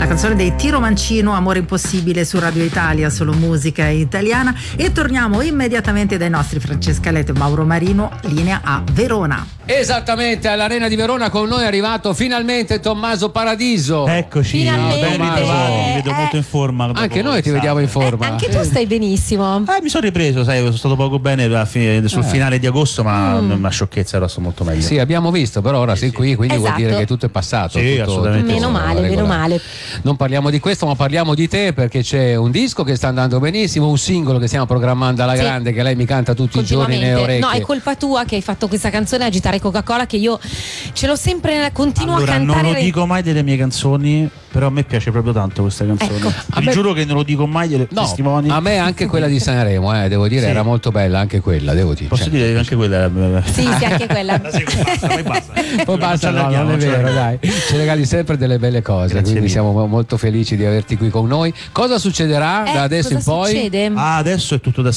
canzone dei Tiro Mancino, Amore Impossibile, su Radio Italia, solo musica italiana. E torniamo immediatamente dai nostri Francesca Letto e Mauro Marino, linea a Verona. Esattamente, all'Arena di Verona con noi è arrivato finalmente Tommaso Paradiso. Eccoci, Finalmente. ben ritrovati, mi vedo molto in forma. Anche noi ti vediamo in forma. Anche tu stai benissimo. Mi sono ripreso, sai, sono stato poco bene sul finale di agosto, ma una sciocchezza, ora sto molto meglio. Sì, abbiamo visto, però ora sei qui, quindi vuol Esatto. dire che tutto è passato. Sì, tutto, assolutamente. Meno male, regolare. meno male. Non parliamo di questo, ma parliamo di te, perché c'è un disco che sta andando benissimo, un singolo che stiamo programmando alla Sì. grande, che lei mi canta tutti i giorni nelle orecchie. No, è colpa tua che hai fatto questa canzone Agitare Coca-Cola, che io ce l'ho sempre, continuo Allora, a cantare. non lo dico mai delle mie canzoni, però a me piace proprio tanto questa canzone. Ecco. Vi giuro che non lo dico mai delle No, testimoni. a me anche quella di Sanremo, devo dire, Sì. era molto bella anche quella, devo dire. Posso dire che anche quella Sì, sì, anche quella. poi basta. Poi basta, no, allarghiamo, non è ce vero, l'abbiamo. dai. Ci regali sempre delle belle cose, Grazie quindi mille. siamo molto felici di averti qui con noi. Cosa succederà da adesso cosa in poi? succede? Adesso è tutto da